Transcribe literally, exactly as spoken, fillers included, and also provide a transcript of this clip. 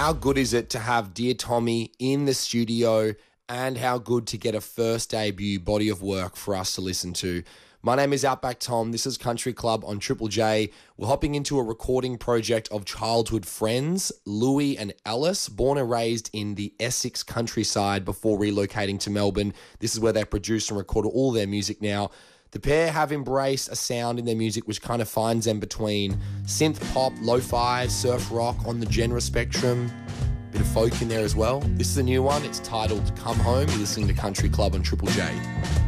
how good is it to have Dear Tommy in the studio, and how good to get a first debut body of work for us to listen to. My name is Outback Tom. This is Country Club on Triple J. We're hopping into a recording project of childhood friends, Louis and Alice, born and raised in the Essex countryside before relocating to Melbourne. This is where they produce and record all their music now. The pair have embraced a sound in their music which kind of finds them between synth pop, lo-fi, surf rock on the genre spectrum, bit of folk in there as well. This is a new one. It's titled Come Home. You're listening to Country Club on Triple J.